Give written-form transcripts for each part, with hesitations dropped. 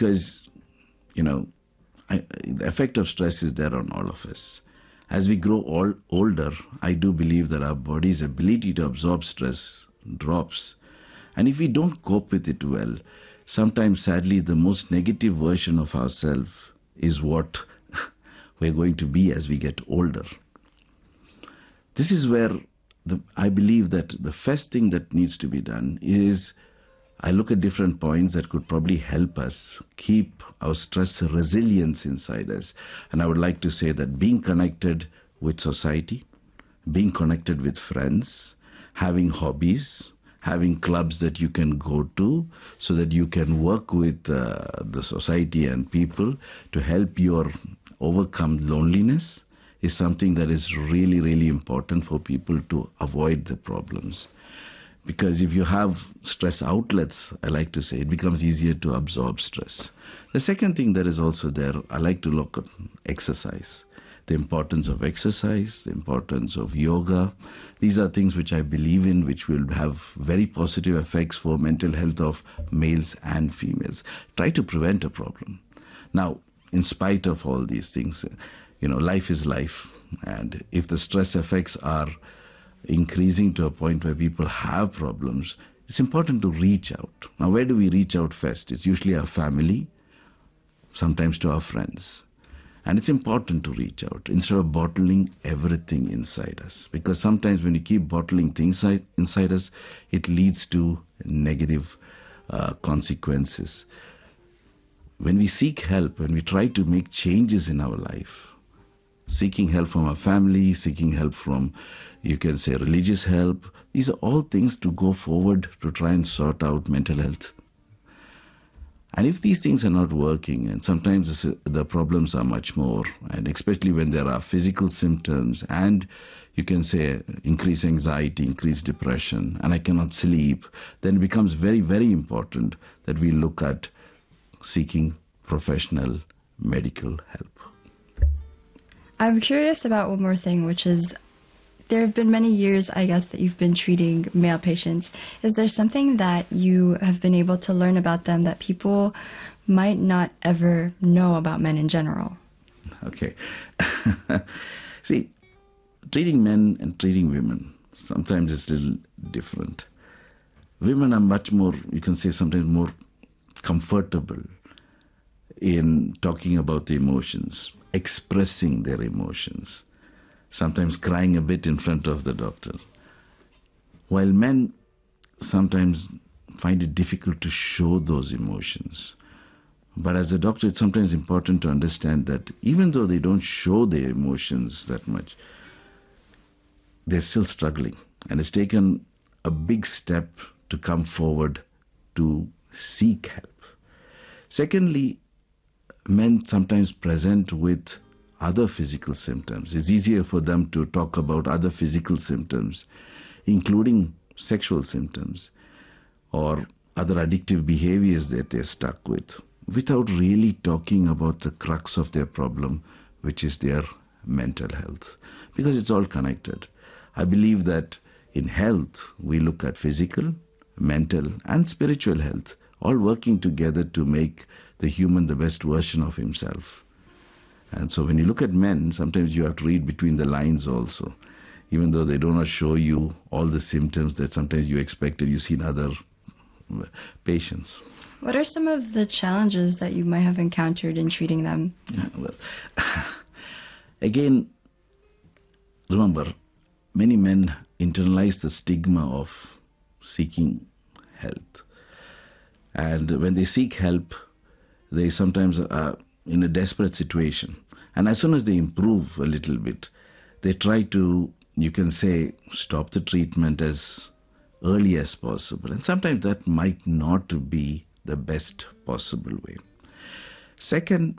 because, the effect of stress is there on all of us. As we grow older, I do believe that our body's ability to absorb stress drops. And if we don't cope with it well, sometimes sadly the most negative version of ourselves is what we're going to be as we get older. This is where I believe that the first thing that needs to be done is I look at different points that could probably help us keep our stress resilience inside us. And I would like to say that being connected with society, being connected with friends, having hobbies, having clubs that you can go to so that you can work with the society and people to help you overcome loneliness is something that is really, really important for people to avoid the problems. Because if you have stress outlets, I like to say, it becomes easier to absorb stress. The second thing that is also there, I like to look at exercise. The importance of exercise, the importance of yoga. These are things which I believe in, which will have very positive effects for mental health of males and females. Try to prevent a problem. Now, in spite of all these things, life is life. And if the stress effects are increasing to a point where people have problems, it's important to reach out. Now, where do we reach out first? It's usually our family, sometimes to our friends. And it's important to reach out instead of bottling everything inside us. Because sometimes when you keep bottling things inside us, it leads to negative consequences. When we seek help, when we try to make changes in our life, seeking help from our family, seeking help from, you can say, religious help. These are all things to go forward to try and sort out mental health. And if these things are not working, and sometimes the problems are much more, and especially when there are physical symptoms and you can say increased anxiety, increased depression, and I cannot sleep, then it becomes very, very important that we look at seeking professional medical help. I'm curious about one more thing, which is there have been many years, I guess, that you've been treating male patients. Is there something that you have been able to learn about them that people might not ever know about men in general? Okay. See, treating men and treating women, sometimes it's a little different. Women are much more, you can say, sometimes more comfortable in talking about the emotions, expressing their emotions, sometimes crying a bit in front of the doctor. While men sometimes find it difficult to show those emotions. But as a doctor, it's sometimes important to understand that even though they don't show their emotions that much, they're still struggling. And it's taken a big step to come forward to seek help. Secondly, men sometimes present with other physical symptoms. It's easier for them to talk about other physical symptoms, including sexual symptoms or other addictive behaviors that they're stuck with, without really talking about the crux of their problem, which is their mental health. Because it's all connected. I believe that in health, we look at physical, mental, and spiritual health, all working together to make the human the best version of himself. And so when you look at men, sometimes you have to read between the lines also, even though they do not show you all the symptoms that sometimes you expected you see in other patients. What are some of the challenges that you might have encountered in treating them? Yeah, well, again, remember, many men internalize the stigma of seeking health. And when they seek help, they sometimes are in a desperate situation. And as soon as they improve a little bit, they try to, you can say, stop the treatment as early as possible. And sometimes that might not be the best possible way. Second,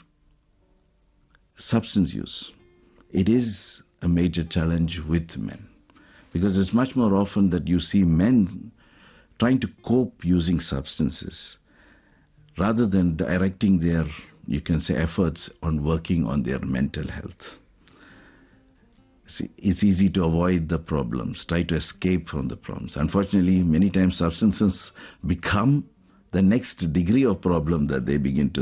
substance use. It is a major challenge with men, because it's much more often that you see men trying to cope using substances rather than directing their, you can say, efforts on working on their mental health. See, it's easy to avoid the problems, try to escape from the problems. Unfortunately, many times substances become the next degree of problem that they begin to